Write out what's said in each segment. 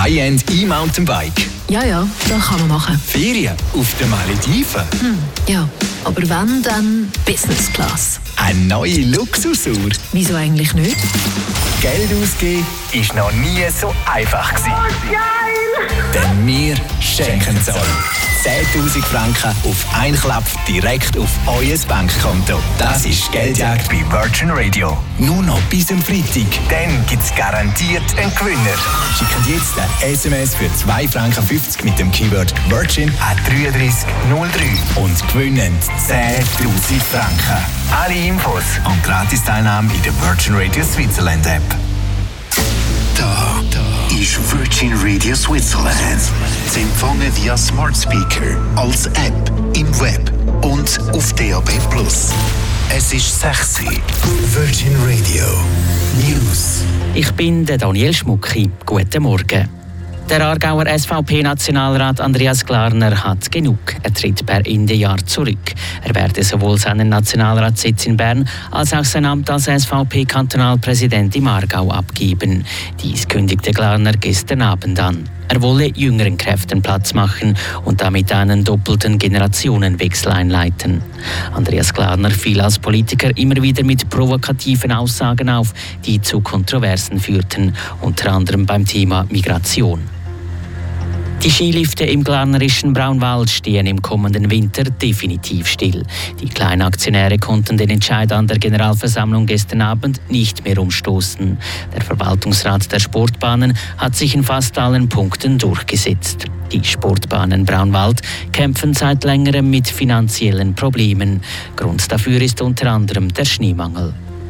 High-End E-Mountainbike. Ja, das kann man machen. Ferien auf den Malediven. Ja, aber wenn, dann Business Class. Eine neue Luxusuhr. Wieso eigentlich nicht? Geld ausgeben ist noch nie so einfach gewesen. Oh, geil! Denn wir schenken es euch. 10'000 Franken auf einen Klapp direkt auf euer Bankkonto. Das ist Geldjagd bei Virgin Radio. Nur noch bis am Freitag. Dann gibt es garantiert einen Gewinner. Schickt jetzt eine SMS für 2,50 Franken mit dem Keyword Virgin an 3303 und gewinnen 10'000 Franken. Alle Infos und Gratis-Teilnahme in der Virgin Radio Switzerland App. Da ist Virgin Radio Switzerland. Zu empfangen via Smart Speaker, als App, im Web und auf DAB+. Es ist 6 Uhr. Virgin Radio News. Ich bin der Daniel Schmucki. Guten Morgen. Der Aargauer SVP-Nationalrat Andreas Glarner hat genug. Er tritt per Ende Jahr zurück. Er werde sowohl seinen Nationalratssitz in Bern als auch sein Amt als SVP-Kantonalpräsident im Aargau abgeben. Dies kündigte Glarner gestern Abend an. Er wolle jüngeren Kräften Platz machen und damit einen doppelten Generationenwechsel einleiten. Andreas Glarner fiel als Politiker immer wieder mit provokativen Aussagen auf, die zu Kontroversen führten, unter anderem beim Thema Migration. Die Skilifte im glarnerischen Braunwald stehen im kommenden Winter definitiv still. Die Kleinaktionäre konnten den Entscheid an der Generalversammlung gestern Abend nicht mehr umstoßen. Der Verwaltungsrat der Sportbahnen hat sich in fast allen Punkten durchgesetzt. Die Sportbahnen Braunwald kämpfen seit längerem mit finanziellen Problemen. Grund dafür ist unter anderem der Schneemangel.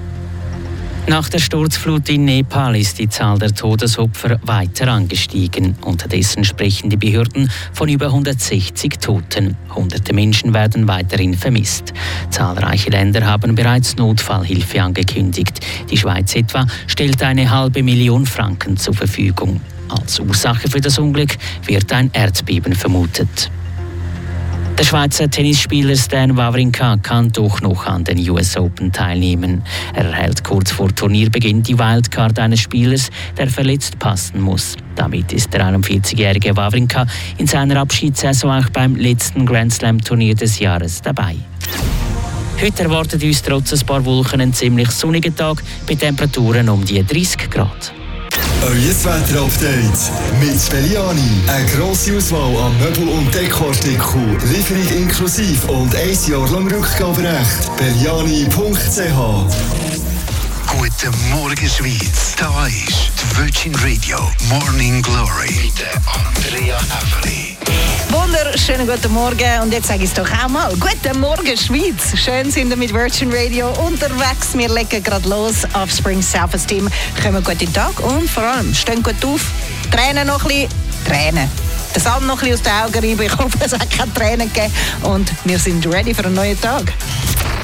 Nach der Sturzflut in Nepal ist die Zahl der Todesopfer weiter angestiegen. Unterdessen sprechen die Behörden von über 160 Toten. Hunderte Menschen werden weiterhin vermisst. Zahlreiche Länder haben bereits Notfallhilfe angekündigt. Die Schweiz etwa stellt 500.000 Franken zur Verfügung. Als Ursache für das Unglück wird ein Erdbeben vermutet. Der Schweizer Tennisspieler Stan Wawrinka kann doch noch an den US Open teilnehmen. Er erhält kurz vor Turnierbeginn die Wildcard eines Spielers, der verletzt passen muss. Damit ist der 41-jährige Wawrinka in seiner Abschiedssaison auch beim letzten Grand Slam-Turnier des Jahres dabei. Heute erwartet uns trotz ein paar Wolken ein ziemlich sonniger Tag bei Temperaturen um die 30 Grad. Euer Wetter-Update mit Belliani. Eine grosse Auswahl an Möbel- und Dekoartikeln. Lieferung inklusive und 1 Jahr lang Rückgaberecht. Belliani.ch. Guten Morgen, Schweiz. Da ist die Virgin Radio Morning Glory mit der Andrea Everly. Wunderschönen guten Morgen und jetzt sage ich es doch auch mal. Guten Morgen, Schweiz. Schön sind wir mit Virgin Radio unterwegs. Wir legen gerade los. Offspring Self-Esteem. Kommen gut in den Tag und vor allem stehen gut auf. Tränen noch ein bisschen. Tränen. Der Sand noch ein bisschen aus den Augen reiben. Ich hoffe, es hat keine Tränen gegeben. Und wir sind ready für einen neuen Tag.